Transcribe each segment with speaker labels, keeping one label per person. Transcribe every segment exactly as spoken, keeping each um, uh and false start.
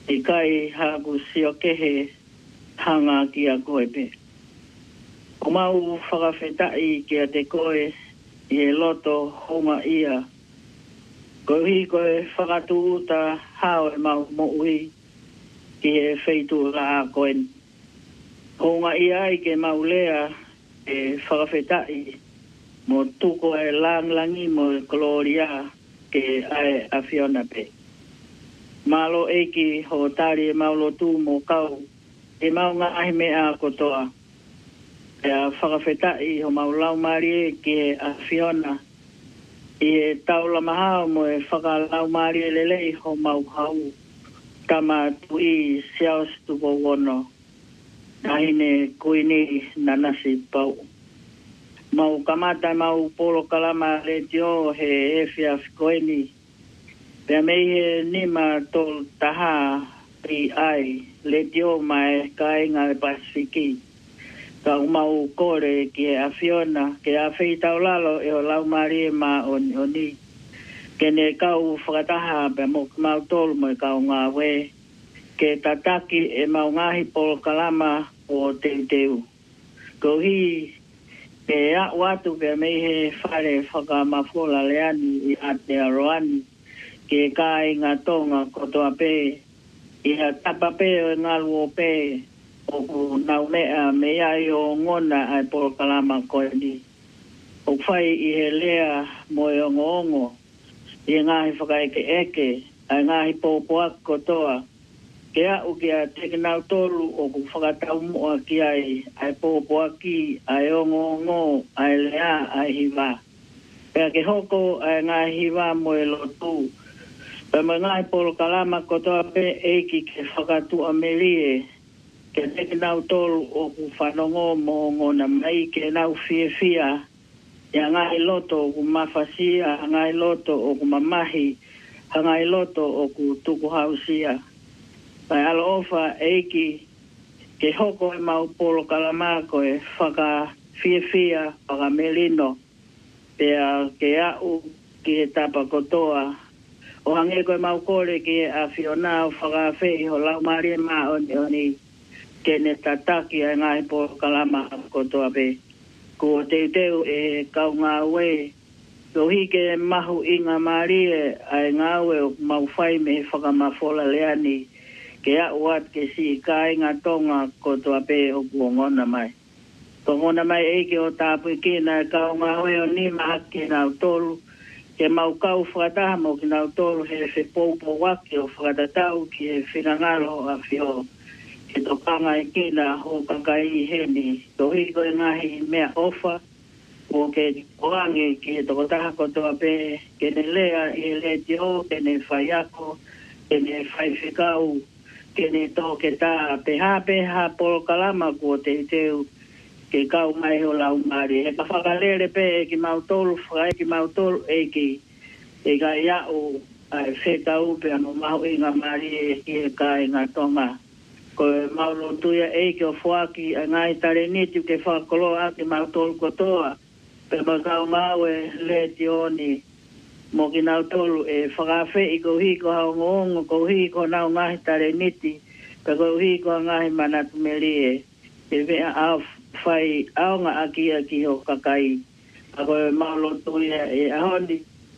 Speaker 1: I kai haku sio kehe hanga ki a koe pe. O mau whakawhetai ki a te koe i e loto honga ia. Ko hi koe whakatu uta hao e mau mo ui ki e wheitu la a koen. Honga ia i ke mau lea e whakawhetai mo tuko e lang langi mo e gloria ke ai a Fiona pe. Malo eiki ho tari e maulo tu mo kau e mau ngā ahi mea kotoa. E a whakawhetai ho mau lau marie ke a Fiona i e taula mahao mo e whakalau marie lelei ho mau hau tama tui siaos tuko wono. Nahine kuini nanasi pau. Mau kamata mau polo kalama le tio he efia koini. Pea mei he nima tol taha pi ai le tio mai kainga e Pasifiki. Ka umau kore ki a Fiona ke a whei taulalo e o lau marie ma oni oni. Ke ne kau whakataha pe mo mau tol mo e kau ngā we. Ke tataki e mau ngahi polo kalama o teu teu. Ko hi pe a watu pe mei he whare whakamafola leani i Aotearoa ke kai ngā tonga kotoa pe i a tapa pe o ngā luo pe o ku nau mea mea i o ngona ai polo kalama koe ni. O whai i he lea mo e ongo ongo i ngāhi whakaeke eke ai ngāhi pōpoak kotoa. Ke a uke a teke nau toru o ku whakatau mua ki ai, ai pōpoaki, ai ongo ongo, ai lea, ai hiwa. Pea ke hoko ai ngā hiwa mo e lotu. Pea mai ngāi polo kalama kotoa pe eiki ke whakatu amerie, ke teke nau toru o ku whanongo mo ngona mai ke nau fia fia, ia ngāi loto o ku mawhasia, ngāi loto o ku mamahi, ngāi loto o ku tuku hausia. Pai alo ofa eiki ke hoko e mau polo kalamako e whaka fia fia, whaka melino, pea ke au ki e tapa kotoa. O hange koe mau kore ki a Fiona o whaka whei ho lau maria ma oni oni ke ne tataki a ngai polo kalamako kotoa pe. Ko teu teu e kau ngā we, ko hike mahu inga marie ai ngā we o mau whai me whaka mafola leani. Ke a uat ke si kai ngā tonga kotoa pe o kuongona mai. Kuongona mai eike o tāpui kina e kau ngā hoi o ni maha ki nau tolu. Ke mau kau whakataha mo ki nau tolu he whi pōpō waki o whakatatau ki he whinangalo a whio. Ke tokanga e kina ho kakai heni. Tohi koe ngahi mea ofa. O ke oange ki he tokotaha kotoa pe. Ke ne lea i le tio, ke ne whaiako, ke ne whaiwhikau. Kene tō ke tā peha peha polo kalama ko te teu ke kau mai ho lau mari. He ka whakalere pe e ki mau tolu whakai ki mau tolu e ki e ka iau ai whetau pe anu mau inga mari e ki e ka inga tonga. Ko e mau lotuia e ki o whaki a ngai tare niti ke whakolo a ki mau tolu kotoa. Pe ma kau mau e le tioni. Mo ki nau tolu e whakawhi i ko hiko hao ngongo, ko hiko nau ngahi tare niti, pe ko hiko ngahi manatu melie. E vea au whai aonga aki aki ho kakai. A ko e maulo tuia e ahoni,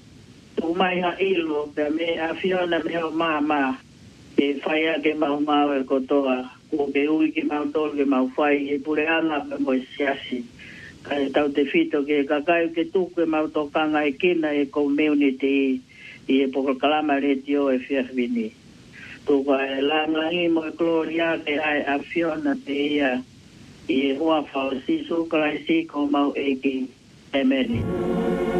Speaker 1: tu mai ha ilo, pe me a Fiona me ho mama, e whai ake mau mau e kotoa, ko ke ui ki mau tolu ke mau whai, e pure anga pe mo siasi. Kai tau te fito ke kakai ke tuku e mau tokanga e kina e community i e poko kalama retio e whiawhini. Tuka e langangi mo e gloria ke ai a Fiona te ia i e hua whao sisu kalai siko mau e ki. Amen.